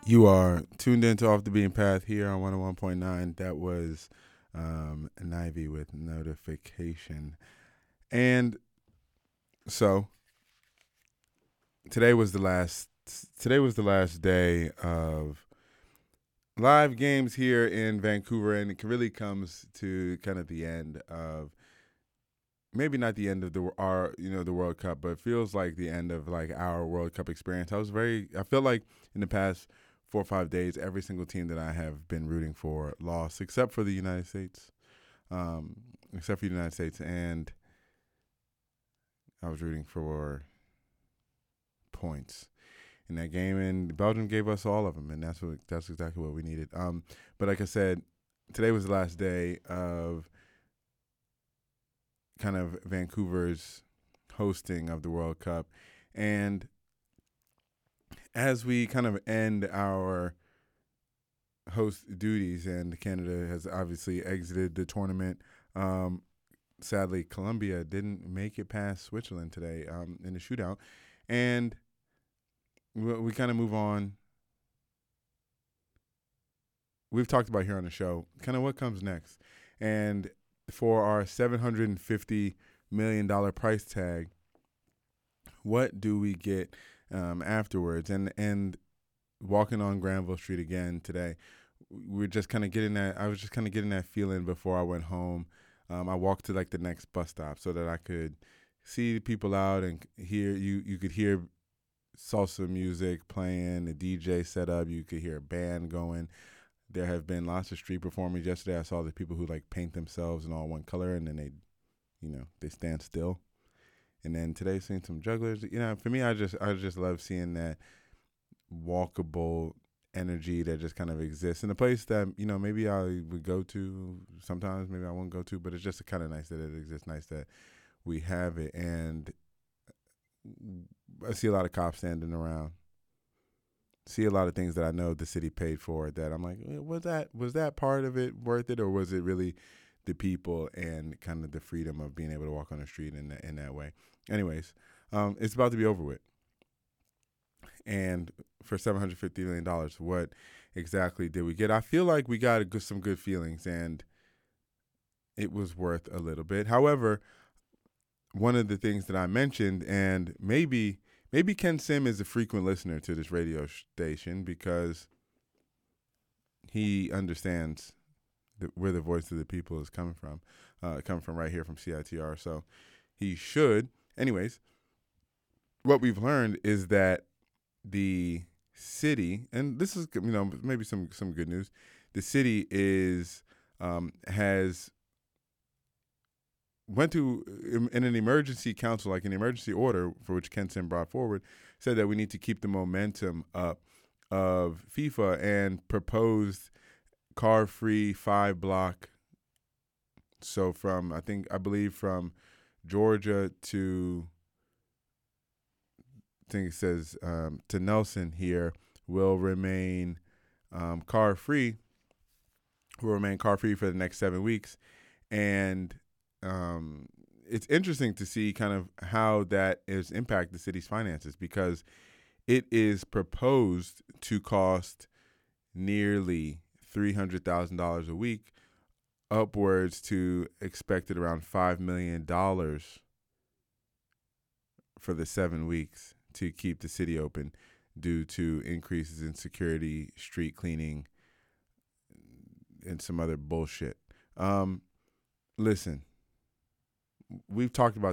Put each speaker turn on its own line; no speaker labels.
You are tuned into Off the Beaten Path here on 101.9. That was Nivey with Notification. And so today was the last day of live games here in Vancouver, and it really comes to kind of the end of, maybe not the end of the World Cup, but it feels like the end of like our World Cup experience. I feel like in the past 4 or 5 days, every single team that I have been rooting for lost, except for the United States. And I was rooting for points in that game, and Belgium gave us all of them, and that's exactly what we needed. But like I said, today was the last day of kind of Vancouver's hosting of the World Cup, and as we kind of end our host duties, and Canada has obviously exited the tournament. Sadly, Colombia didn't make it past Switzerland today in the shootout, and we kind of move on. We've talked about here on the show kind of what comes next, and for our $750 million price tag, what do we get afterwards? And walking on Granville Street again today, we're just kind of getting that. I was just kind of getting that feeling before I went home. I walked to like the next bus stop so that I could see people out and hear you. You could hear salsa music playing, the DJ set up. You could hear a band going. There have been lots of street performers. Yesterday, I saw the people who like paint themselves in all one color, and then they stand still. And then today, seeing some jugglers. For me, I just love seeing that walkable energy that just kind of exists in a place that maybe I would go to sometimes, maybe I won't go to, but it's just kind of nice that it exists, nice that we have it. And I see a lot of cops standing around, see a lot of things that I know the city paid for that I'm like, was that part of it worth it, or was it really the people and kind of the freedom of being able to walk on the street in that way? Anyways, it's about to be over with. And for $750 million, what exactly did we get? I feel like we got some good feelings, and it was worth a little bit. However, one of the things that I mentioned, and maybe Ken Sim is a frequent listener to this radio station because he understands where the voice of the people is coming from right here from CITR. So he should. Anyways, what we've learned is that the city, and this is maybe some good news. The city has went to in an emergency council, like an emergency order for which Ken Sim brought forward, said that we need to keep the momentum up of FIFA and proposed car-free 5-block. So I believe from Georgia to, I think it says to Nelson here, will remain car-free. Will remain car-free for the next 7 weeks. And it's interesting to see kind of how that is impact the city's finances, because it is proposed to cost nearly $300,000 a week, upwards to expected around $5 million for the 7 weeks to keep the city open due to increases in security, street cleaning, and some other bullshit. Listen, we've talked about